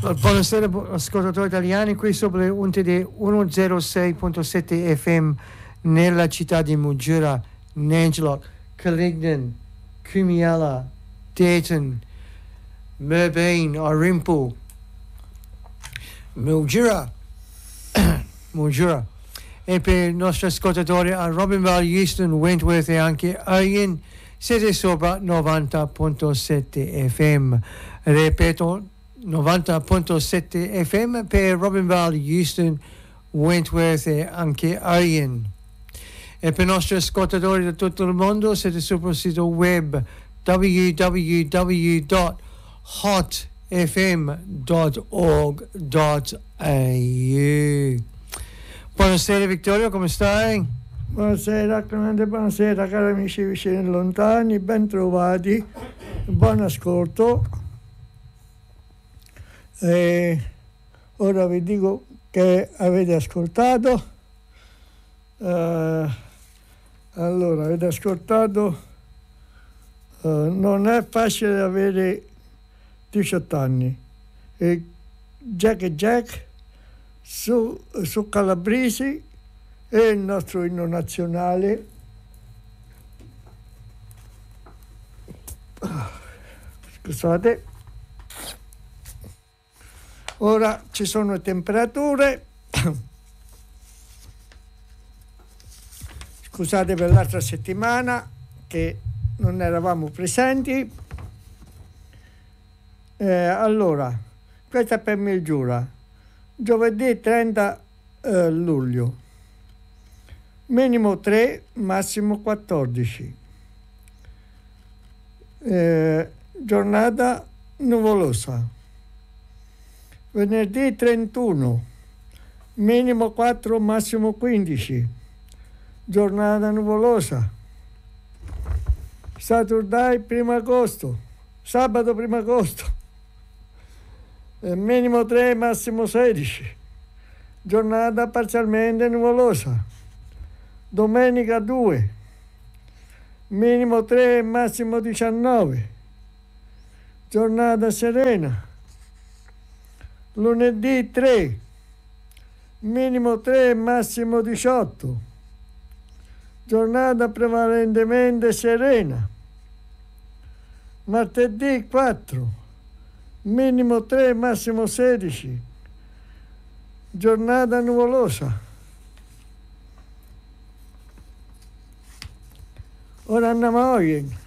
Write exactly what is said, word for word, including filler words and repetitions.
Buonasera ascoltatori italiani, qui sopra le onde di centosei virgola sette F M nella città di Mildura, Nangelot, Calignan, Cumiella, Dayton, Merbein, Orimpo, Mildura, Mildura. E per i nostri ascoltatori a Robinville, Houston, Wentworth e anche Arjen, siete sopra novanta virgola sette F M. Ripeto, novanta virgola sette F M per Robinville, Houston, Wentworth e anche Arjen. E per i nostri ascoltatori da tutto il mondo siete sul sito web w w w dot hot f m dot org dot a u. Buonasera Vittorio, come stai? Buonasera Clemente, buonasera cari amici vicini e lontani, ben trovati, buon ascolto. E ora vi dico che avete ascoltato. Uh, allora, avete ascoltato. Uh, non è facile avere diciotto anni. E Jack e Jack su, su Calabresi è il nostro inno nazionale. Scusate. Ora ci sono temperature. Scusate per l'altra settimana che non eravamo presenti. Eh, allora, questa è per Mildura. Giovedì trenta eh, luglio. Minimo tre, massimo quattordici. Eh, giornata nuvolosa. Venerdì trentuno, minimo quattro, massimo quindici. Giornata nuvolosa. Saturday primo agosto, sabato primo agosto. Eh, minimo tre, massimo sedici. Giornata parzialmente nuvolosa. Domenica due, minimo tre, massimo diciannove. Giornata serena. Lunedì tre, minimo tre, massimo diciotto. Giornata prevalentemente serena. Martedì quattro, minimo tre, massimo sedici. Giornata nuvolosa. Ora andiamo a Arjen.